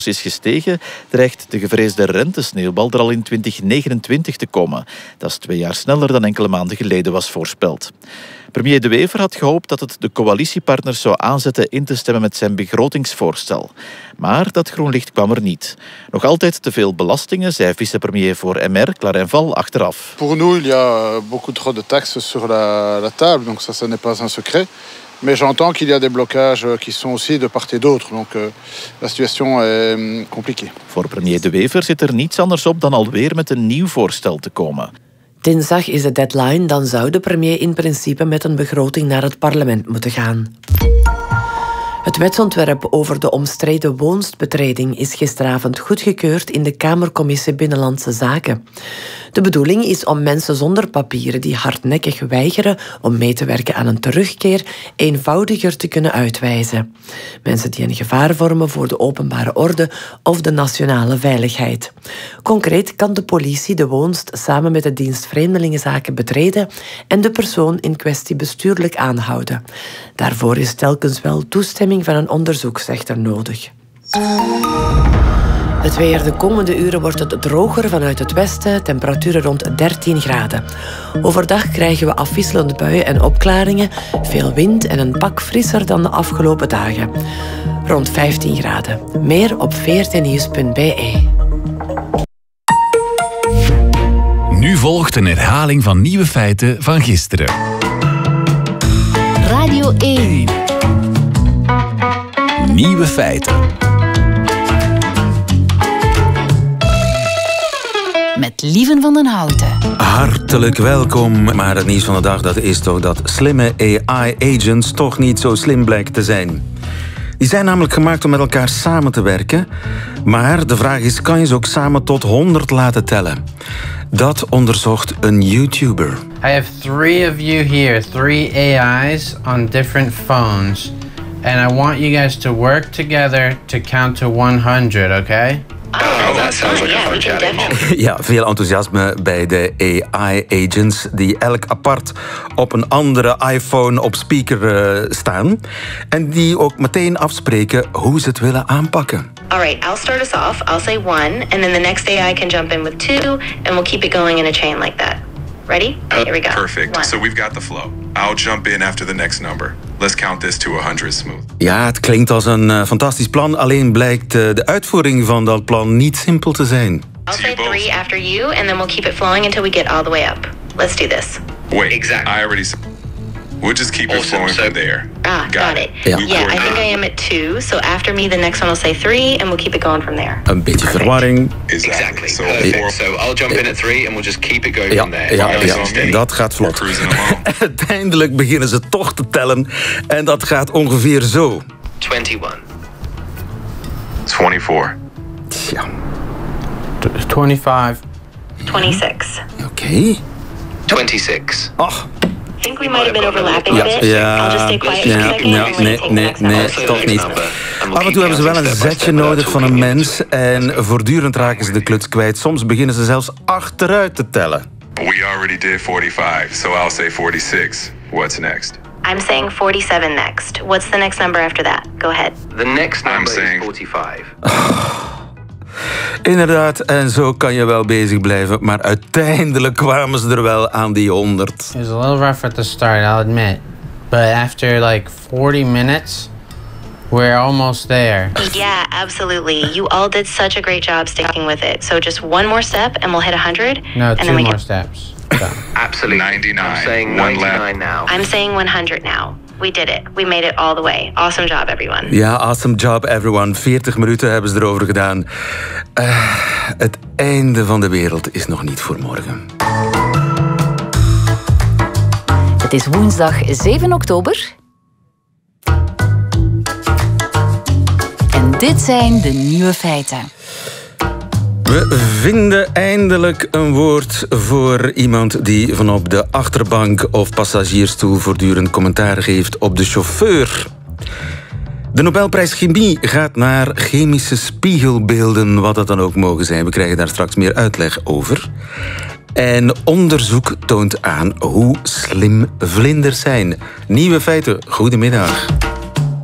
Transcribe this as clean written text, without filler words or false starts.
is gestegen, dreigt de gevreesde rentesneeuwbal er al in 2029 te komen. Dat is 2 jaar sneller dan enkele maanden geleden was voorspeld. Premier De Wever had gehoopt dat het de coalitiepartners zou aanzetten in te stemmen met zijn begrotingsvoorstel. Maar dat groen licht kwam er niet. Nog altijd te veel belastingen, zei vicepremier voor MR, Clarijn Val, achteraf. Pour nous, il y a beaucoup trop de taxes sur la table, donc ça n'est pas un secret. Mais j'entends qu'il y a des blocages qui sont aussi de part et d'autre. Donc la situation est compliquée. Voor premier De Wever zit er niets anders op dan alweer met een nieuw voorstel te komen. Dinsdag is de deadline, dan zou de premier in principe met een begroting naar het parlement moeten gaan. Het wetsontwerp over de omstreden woonstbetreding is gisteravond goedgekeurd in de Kamercommissie Binnenlandse Zaken. De bedoeling is om mensen zonder papieren die hardnekkig weigeren om mee te werken aan een terugkeer eenvoudiger te kunnen uitwijzen. Mensen die een gevaar vormen voor de openbare orde of de nationale veiligheid. Concreet kan de politie de woonst samen met de dienst Vreemdelingenzaken betreden en de persoon in kwestie bestuurlijk aanhouden. Daarvoor is telkens wel toestemming van een onderzoeksrechter nodig. Het weer. De komende uren wordt het droger vanuit het westen, temperaturen rond 13 graden. Overdag krijgen we afwisselende buien en opklaringen, veel wind en een pak frisser dan de afgelopen dagen. Rond 15 graden. Meer op vrtnieuws.be. Nu volgt een herhaling van nieuwe feiten van gisteren. Radio 1. Nieuwe feiten. Met Lieven van den Houten. Hartelijk welkom. Maar het nieuws van de dag, dat is toch dat slimme AI-agents toch niet zo slim blijken te zijn. Die zijn namelijk gemaakt om met elkaar samen te werken. Maar de vraag is, kan je ze ook samen tot 100 laten tellen? Dat onderzocht een YouTuber. I have 3 of you here, 3 AIs on different phones. And I want you guys to work together to count to 100, okay? Oh, that sounds like a fun chatting moment. Ja, veel enthousiasme bij de AI-agents die elk apart op een andere iPhone op speaker staan. En die ook meteen afspreken hoe ze het willen aanpakken. Alright, I'll start us off. I'll say 1, and then the next AI can jump in with 2, and we'll keep it going in a chain like that. Ready? Here we go. Perfect. 1. So we've got the flow. I'll jump in after the next number. Let's count this to 100 smooth. Ja, het klinkt als een fantastisch plan. Alleen blijkt de uitvoering van dat plan niet simpel te zijn. I'll say 3 after you, and then we'll keep it flowing until we get all the way up. Let's do this. Wait, exactly. I already... We'll just keep it flowing from there. Got it. Ja. Yeah, I think I am at 2. So after me, the next one will say 3, and we'll keep it going from there. Een beetje verwarring. Exactly. So I'll jump in at 3 and we'll just keep it going from there. Ja, dat gaat vlot. Uiteindelijk beginnen ze toch te tellen. En dat gaat ongeveer zo. 21. 24. Ja. 25. 26. Oké. 26. Ach. I think we might have been overlapping a bit. I'll just stay quiet for a second. Nee, toch niet. Af en toe hebben ze wel een zetje nodig van een mens en voortdurend raken ze de kluts kwijt. Soms beginnen ze zelfs achteruit te tellen. We already did 45, so I'll say 46. What's next? I'm saying 47 next. What's the next number after that? Go ahead. The next number is 45. Inderdaad, en zo kan je wel bezig blijven. Maar uiteindelijk kwamen ze er wel aan die 100. It was a little rough at the start, I'll admit. But after like 40 minutes, we're almost there. Yeah, absolutely. You all did such a great job sticking with it. So just one more step and we'll hit 100. No, 2 more steps. Absolutely. 99. I'm saying 99 now. I'm saying 100 now. We did it. We made it all the way. Awesome job, everyone. Ja, awesome job, everyone. 40 minuten hebben ze erover gedaan. Het einde van de wereld is nog niet voor morgen. Het is woensdag 7 oktober. En dit zijn de nieuwe feiten. We vinden eindelijk een woord voor iemand die van op de achterbank of passagiersstoel voortdurend commentaar geeft op de chauffeur. De Nobelprijs Chemie gaat naar chemische spiegelbeelden, wat dat dan ook mogen zijn. We krijgen daar straks meer uitleg over. En onderzoek toont aan hoe slim vlinders zijn. Nieuwe feiten, goedemiddag.